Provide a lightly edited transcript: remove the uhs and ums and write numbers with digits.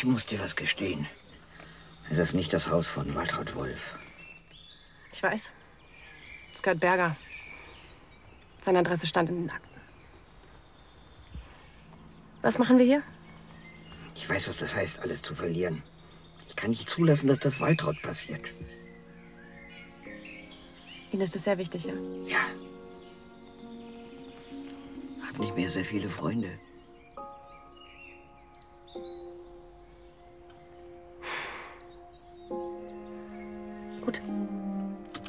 Ich muss dir was gestehen. Es ist nicht das Haus von Waltraud Wolf. Ich weiß. Es gehört Berger. Seine Adresse stand in den Akten. Was machen wir hier? Ich weiß, was das heißt, alles zu verlieren. Ich kann nicht zulassen, dass das Waltraud passiert. Ihnen ist es sehr wichtig, ja? Ja. Hab nicht mehr sehr viele Freunde. Gut.